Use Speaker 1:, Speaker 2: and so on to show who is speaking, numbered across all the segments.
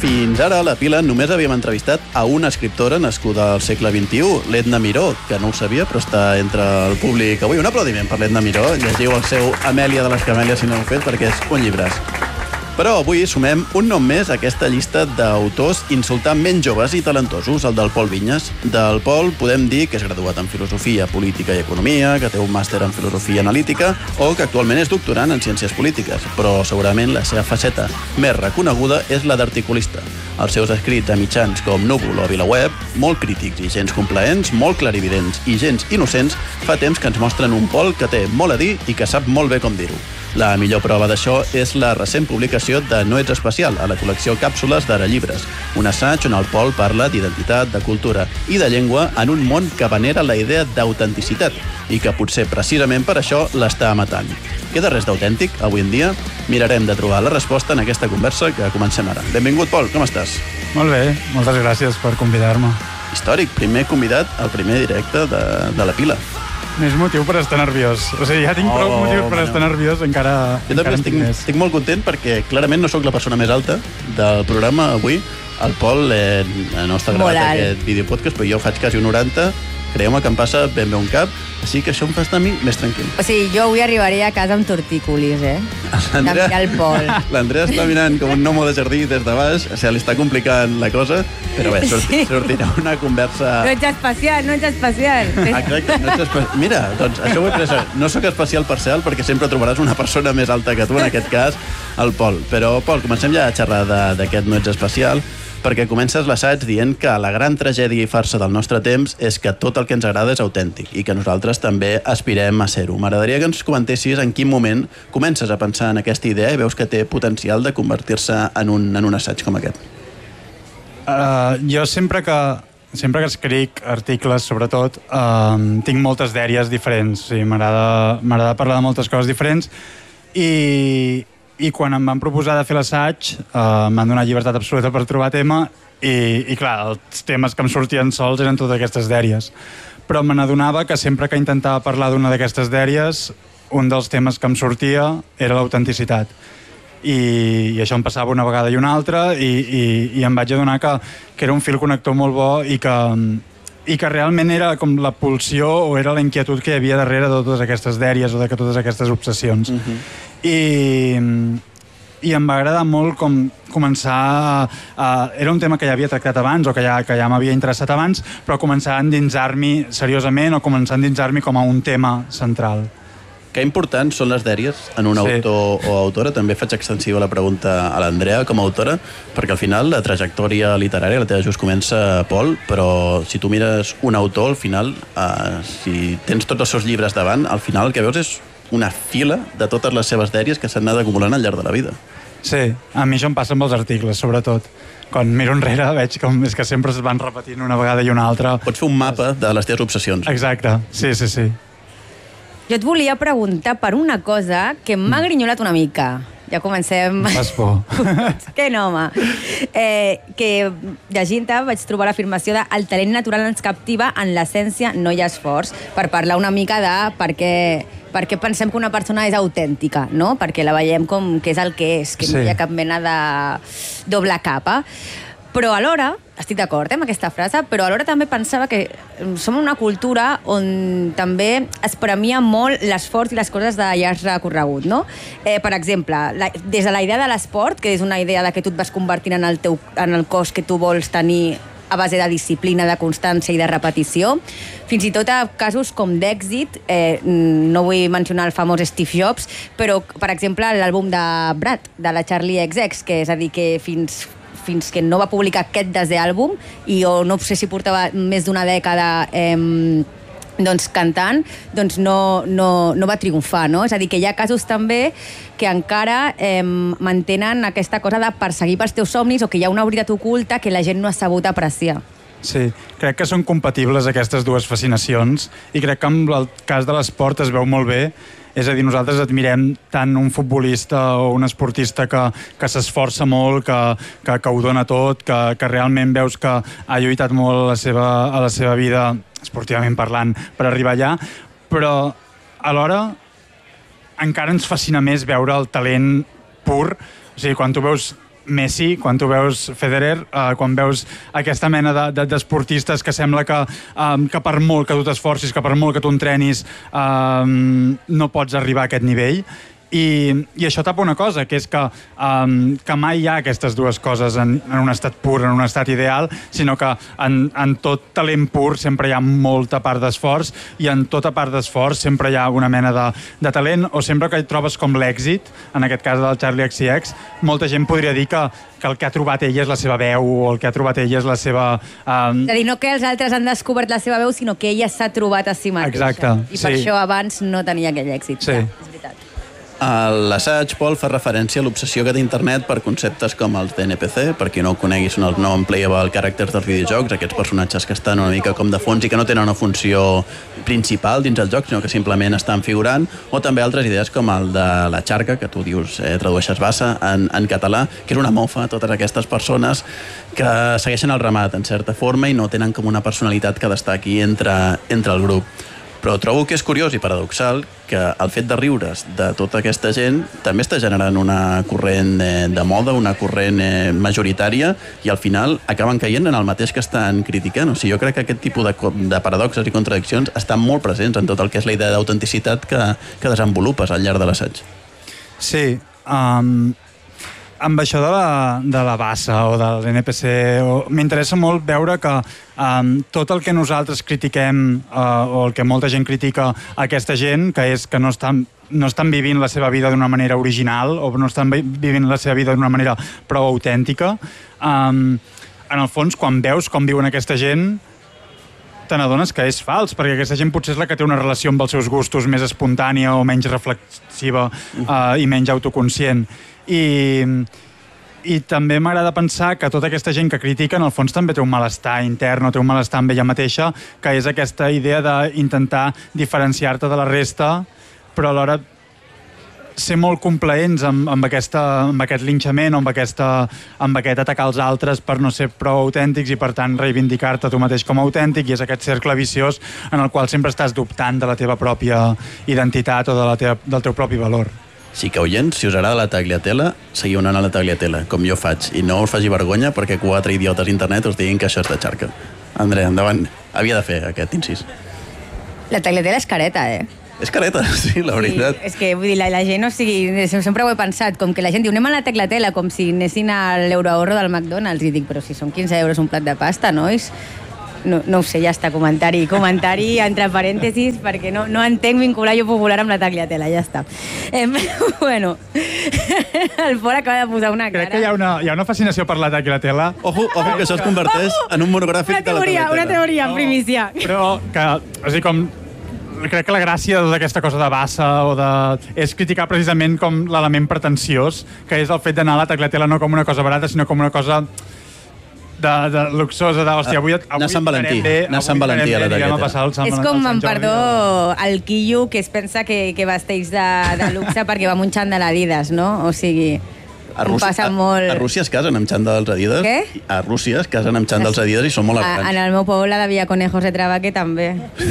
Speaker 1: Fins ara, a La Pila, només havíem entrevistat a una escriptora nascuda al segle XXI, l'Edna Miró, que no ho sabia, però està entre el públic avui. Un aplaudiment per l'Edna Miró. Llegiu el seu Amèlia de les Camèlies, si no ho heu fet, perquè és un llibràs. Però avui sumem un nom més a aquesta llista d'autors insultantment joves i talentosos, el del Pol Vinyes. Del Pol podem dir que és graduat en Filosofia, Política i Economia, que té un màster en Filosofia Analítica o que actualment és doctorant en Ciències Polítiques, però segurament la seva faceta més reconeguda és la d'articulista. Els seus escrits a mitjans com Núvol o VilaWeb, molt crítics i gens complaents, molt clarividents i gens innocents, fa temps que ens mostren un Pol que té molt a dir i que sap molt bé com dir-ho. La millor prova d'això és la recent publicació de No ets especial, a la col·lecció Càpsules d'Ara Llibres, un assaig on el Pol parla d'identitat, de cultura i de llengua en un món que venera la idea d'autenticitat i que potser precisament per això l'està matant. Queda res d'autèntic avui en dia? Mirarem de trobar la resposta en aquesta conversa que comencem ara. Benvingut, Pol, com estàs?
Speaker 2: Molt bé, moltes gràcies per convidar-me.
Speaker 1: Històric, primer convidat al primer directe de La Pila.
Speaker 2: Més motiu per estar nerviós. O sigui, ja tinc prou motius per estar nerviós, encara
Speaker 1: estic molt content perquè clarament no sóc la persona més alta del programa avui. El Pol no està gravat aquest videopodcast, però jo faig quasi un 90. Creieu-me que em passa ben bé un cap, així que això em fa estar a mi més tranquil.
Speaker 3: O sigui, jo avui arribaré a casa amb tortícolis, de mirar el Pol.
Speaker 1: L'Andrea està mirant com un gnomo de jardí des de baix, o sigui, li està complicant la cosa, però bé, sortirà una conversa...
Speaker 3: No ets especial, no ets especial.
Speaker 1: Exacte, no ets especial. Mira, doncs això ho he pres. No sóc especial parcial perquè sempre trobaràs una persona més alta que tu, en aquest cas, el Pol. Però, Pol, comencem ja a xerrar d'aquest No ets especial, perquè comences l'assaig dient que la gran tragèdia i farsa del nostre temps és que tot el que ens agrada és autèntic i que nosaltres també aspirem a ser-ho. M'agradaria que ens comentessis en quin moment comences a pensar en aquesta idea i veus que té potencial de convertir-se en un assaig com aquest.
Speaker 2: Jo sempre que escric articles, sobretot, tinc moltes dèries diferents. O sigui, m'agrada parlar de moltes coses diferents i quan em van proposar de fer l'assaig m'han donat llibertat absoluta per trobar tema i clar, els temes que em sortien sols eren totes aquestes dèries. Però me n'adonava que sempre que intentava parlar d'una d'aquestes dèries, un dels temes que em sortia era l'autenticitat. I això em passava una vegada i una altra i em vaig adonar que era un fil connector molt bo i que realment era com la pulsió o era la inquietud que hi havia darrere de totes aquestes dèries o de totes aquestes obsessions. I em va agradar molt com començar era un tema que ja havia tractat abans o que ja m'havia interessat abans, però començar a endinsar-m'hi seriosament o començar a endinsar-m'hi com a un tema central.
Speaker 1: Que importants són les dèries en un autor o autora? També faig extensiva la pregunta a l'Andrea com a autora, perquè al final la trajectòria literària, la teva just comença, Pol, però si tu mires un autor, al final, si tens tots els seus llibres davant, al final el que veus és una fila de totes les seves dèries que s'han anat acumulant al llarg de la vida.
Speaker 2: Sí, a mi això em passa amb els articles, sobretot. Quan miro enrere veig com és que sempre es van repetint una vegada i una altra.
Speaker 1: Pots fer un mapa de les teves obsessions.
Speaker 2: Exacte, sí.
Speaker 3: Jo et volia preguntar per una cosa que m'ha grinyolat una mica. Ja comencem...
Speaker 2: Fas por.
Speaker 3: Que no, home. Que llegint-te vaig trobar l'afirmació de el talent natural ens captiva, en l'essència no hi ha esforç, per parlar una mica de per què pensem que una persona és autèntica, no? Perquè la veiem com que és el que és, que no hi ha cap mena de doble capa. Però alhora, estic d'acord amb aquesta frase, però alhora també pensava que som una cultura on també es premia molt l'esforç i les coses de llarg recorregut, no? Per exemple, des de la idea de l'esport, que és una idea de que tu et vas convertint en el cos que tu vols tenir a base de disciplina, de constància i de repetició, fins i tot a casos com d'èxit, no vull mencionar el famós Steve Jobs, però, per exemple, l'àlbum de Brad, de la Charlie XX, que és a dir, que fins que no va publicar aquest desè àlbum, i jo no sé si portava més d'una dècada cantant, doncs no va triomfar, no? És a dir, que hi ha casos també que encara mantenen aquesta cosa de perseguir pels teus somnis o que hi ha una veritat oculta que la gent no ha sabut apreciar.
Speaker 2: Sí, crec que són compatibles aquestes dues fascinacions i crec que en el cas de l'esport es veu molt bé. És a dir, nosaltres admirem tant un futbolista o un esportista que s'esforça molt, que ho dona tot, que realment veus que ha lluitat molt a la seva vida, esportivament parlant, per arribar allà, però alhora encara ens fascina més veure el talent pur. O sigui, quan tu veus Messi, quan tu veus Federer, quan veus aquesta mena d'esportistes que sembla que per molt que tu t'esforcis, que per molt que tu entrenis, no pots arribar a aquest nivell. I això tapa una cosa, que és que mai hi ha aquestes dues coses en un estat pur, en un estat ideal, sinó que en tot talent pur sempre hi ha molta part d'esforç, i en tota part d'esforç sempre hi ha una mena de talent, o sempre que hi trobes com l'èxit, en aquest cas del Charli XCX, molta gent podria dir que el que ha trobat ella és la seva veu, o el que ha trobat ella és la seva...
Speaker 3: És a dir, no que els altres han descobert la seva veu, sinó que ella s'ha trobat a si mateixa.
Speaker 2: Exacte,
Speaker 3: I per això abans no tenia aquell èxit.
Speaker 2: Sí.
Speaker 3: Ja, és veritat.
Speaker 1: L'assaig, Pol, fa referència a l'obsessió que té internet per conceptes com els d'NPC. Per qui no ho conegui, són els non-playable characters dels videojocs, aquests personatges que estan una mica com de fons i que no tenen una funció principal dins el joc, sinó que simplement estan figurant, o també altres idees com el de la xarca, que tu dius, tradueixes bassa en català, que és una mofa a totes aquestes persones que segueixen el ramat en certa forma i no tenen com una personalitat que destaqui entre el grup. Però trobo que és curiós i paradoxal que el fet de riure's de tota aquesta gent també està generant una corrent de moda, una corrent majoritària, i al final acaben caient en el mateix que estan criticant. O sigui, jo crec que aquest tipus de paradoxes i contradiccions estan molt presents en tot el que és la idea d'autenticitat que desenvolupes al llarg de l'assaig.
Speaker 2: Sí, amb això de la bassa o de l'NPC, m'interessa molt veure que tot el que nosaltres critiquem o el que molta gent critica a aquesta gent, que és que no estan vivint la seva vida d'una manera original o no estan vivint la seva vida d'una manera prou autèntica, en el fons, quan veus com viuen aquesta gent, te n'adones que és fals, perquè aquesta gent potser és la que té una relació amb els seus gustos més espontània o menys reflexiva i menys autoconscient. I també m'agrada pensar que tota aquesta gent que critica en el fons també té un malestar intern o té un malestar amb ella mateixa, que és aquesta idea d'intentar diferenciar-te de la resta, però alhora ser molt complaents amb aquest linxament o amb aquest atacar els altres per no ser prou autèntics i per tant reivindicar-te tu mateix com a autèntic, i és aquest cercle viciós en el qual sempre estàs dubtant de la teva pròpia identitat o del teu propi valor.
Speaker 1: Sí que, oients, si us agrada la Tagliatella, seguiu anant a la Tagliatella, com jo faig, i no us faci vergonya perquè 4 idiotes a internet us diguin que això és de xarca. Andrea, endavant. Havia de fer aquest incís.
Speaker 3: La Tagliatella és careta,
Speaker 1: És careta, sí, la veritat.
Speaker 3: Sí, és que vull dir, la gent, o sigui, sempre ho he pensat, com que la gent diu anem a la Tagliatella com si anessin a l'euroahorro del McDonald's, i dic, però si són 15 euros un plat de pasta, nois? No ho sé, ja està, comentari entre parèntesis, perquè no entenc vincular jo popular amb la Tagliatella, ja està. Bueno, el Pol acaba de posar una cara.
Speaker 2: Crec que hi ha una fascinació per la Tagliatella.
Speaker 1: Ojo, que això es converteix en un monogràfic de la Tagliatella.
Speaker 3: Una teoria, en primícia.
Speaker 2: Però que, o sigui, com... Crec que la gràcia d'aquesta cosa de bassa és criticar precisament com l'element pretensiós, que és el fet d'anar a la Tagliatella no com una cosa barata, sinó com una cosa de luxosa, d'hòstia, avui
Speaker 1: anar a Sant Valentí a la Tagliatella.
Speaker 3: És com, en perdó, el quillo que es pensa que vesteix de luxe perquè va amb un xandall Adidas, no? O sigui...
Speaker 1: A Rússia es casen amb xandalls Adidas.
Speaker 3: Què?
Speaker 1: A Rússia es casen amb xandalls Adidas i són molt elegants.
Speaker 3: En el meu poble de Villaconejos de Trabaque també.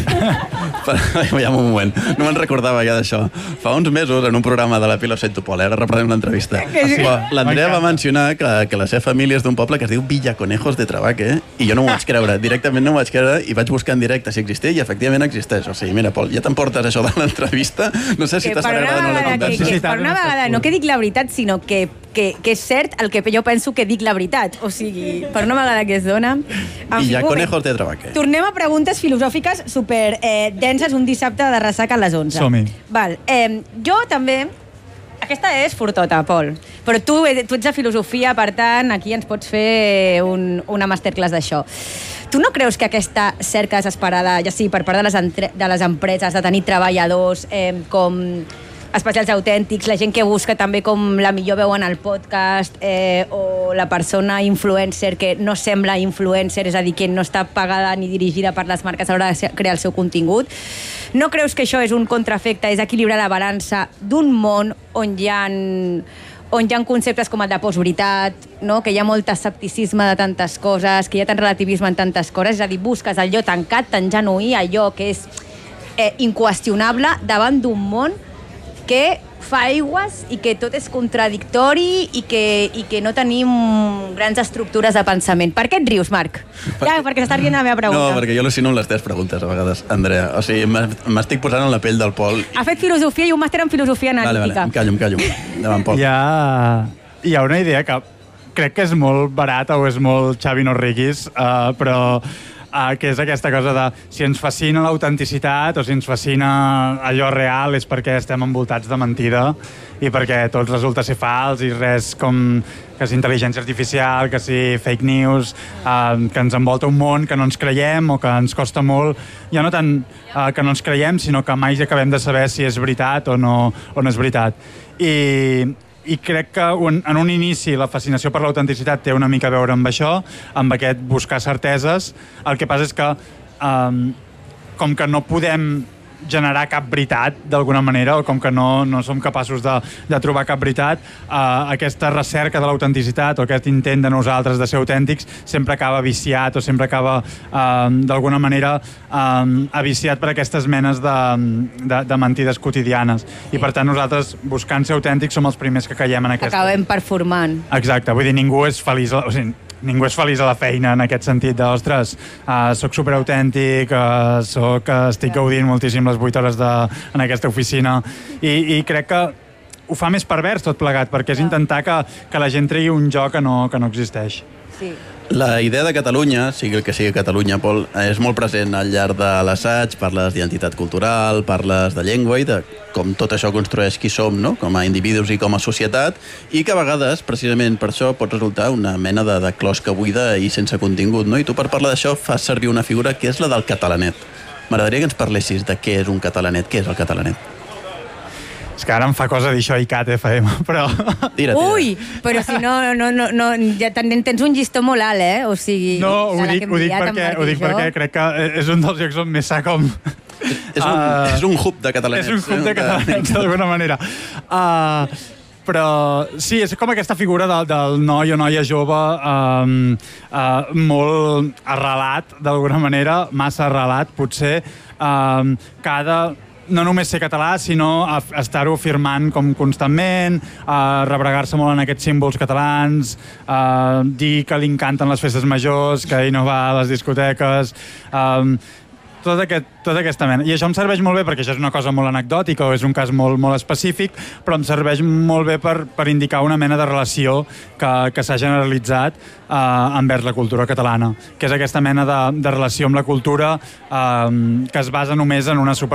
Speaker 1: Ja un moment, no me'n recordava ja d'això. Fa uns mesos, en un programa de la Pilo Sentopol, ara reprenem l'entrevista, l'Andrea va mencionar que la seva família és d'un poble que es diu Villaconejos de Trabaque, i jo no m'ho vaig creure, directament no m'ho vaig creure, i vaig buscar en directe si existeix, i efectivament existeix. O sigui, mira, Pol, ja t'emportes això de l'entrevista, no sé si t'està agradant la conversa.
Speaker 3: Per una vegada, no que dic la veritat, sinó que és cert el que jo penso que dic la veritat. O sigui, per una vegada que es dona...
Speaker 1: Villaconejos de Trabaque.
Speaker 3: Tornem a preguntes filosòfiques super denses un dissabte de ressaca a les 11.
Speaker 2: Som-hi.
Speaker 3: Val. Jo també... Aquesta és fortota, Pol. Però tu ets de filosofia, per tant, aquí ens pots fer una masterclass d'això. Tu no creus que aquesta cerca desesperada, ja sigui per part de les empreses, de tenir treballadors com especials autèntics, la gent que busca també com la millor veu en el podcast, o la persona influencer que no sembla influencer, és a dir, que no està pagada ni dirigida per les marques a l'hora de crear el seu contingut. No creus que això és un contraefecte, és equilibrar la balança d'un món on hi ha conceptes com el de postveritat, no? Que hi ha molt escepticisme de tantes coses, que hi ha tant relativisme en tantes coses, és a dir, busques allò tancat, tan genuí, allò que és inqüestionable davant d'un món que fa aigües i que tot és contradictori i que no tenim grans estructures de pensament. Per què et rius, Marc? Ja, perquè s'està rient la meva pregunta.
Speaker 1: No, perquè jo al·lucino amb les teves preguntes, a vegades, Andrea. O sigui, m'estic posant en la pell del Pol.
Speaker 3: Ha fet filosofia i un màster en filosofia analítica.
Speaker 1: Vale, em callo. Endavant, Pol.
Speaker 2: Hi ha una idea que crec que és molt barata o és molt Xavi no riguis, però que és aquesta cosa de si ens fascina l'autenticitat o si ens fascina allò real és perquè estem envoltats de mentida i perquè tot resulta ser fals i res com que si intel·ligència artificial, que si fake news, que ens envolta un món que no ens creiem o que ens costa molt, ja no tant que no ens creiem, sinó que mai acabem de saber si és veritat o no és veritat. I crec que en un inici la fascinació per l'autenticitat té una mica a veure amb això, amb aquest buscar certeses. El que passa és que com que no podem generar cap veritat d'alguna manera o com que no som capaços de trobar cap veritat, aquesta recerca de l'autenticitat o aquest intent de nosaltres de ser autèntics sempre acaba viciat o sempre acaba d'alguna manera aviciat per aquestes menes de mentides quotidianes. I per tant nosaltres, buscant ser autèntics, som els primers que caiem en aquesta.
Speaker 3: Acabem performant.
Speaker 2: Exacte, vull dir, ningú és feliç, o sigui, ningú és feliç a la feina en aquest sentit de, ostres, soc superautèntic, estic gaudint moltíssim les 8 hores en aquesta oficina i crec que ho fa més pervers tot plegat, perquè és intentar que la gent tregui un jo que no existeix.
Speaker 3: Sí.
Speaker 1: La idea de Catalunya, sigui el que sigui Catalunya, Pol, és molt present al llarg de l'assaig. Parles d'identitat cultural, parles de llengua i de com tot això construeix qui som, no? Com a individus i com a societat, i que a vegades, precisament per això, pot resultar una mena de closca buida i sense contingut, no? I tu, per parlar d'això, fas servir una figura que és la del catalanet. M'agradaria que ens parlessis de què és un catalanet. Què és el catalanet?
Speaker 2: És que ara em fa cosa dir això a ICAT FM, però...
Speaker 1: Tira.
Speaker 3: Ui, però si no ja tens un llistó molt alt, O sigui...
Speaker 2: No, ho dic perquè crec que és un dels llocs on més s'ha com...
Speaker 1: És un hub de catalanets.
Speaker 2: És un hub de catalanets, d'alguna manera. Però sí, és com aquesta figura del noi o noia jove molt arrelat, d'alguna manera, massa arrelat, potser, que ha de no només ser català, sinó estar-ho afirmant com constantment, rebregar-se molt en aquests símbols catalans, dir que li encanten les festes majors, que ell no va a les discoteques... Tota aquesta mena. I això em serveix molt bé perquè això és una cosa molt anecdòtica o és un cas molt, molt específic, però em serveix molt bé per indicar una mena de relació que s'ha generalitzat envers la cultura catalana, que és aquesta mena de relació amb la cultura que es basa només en una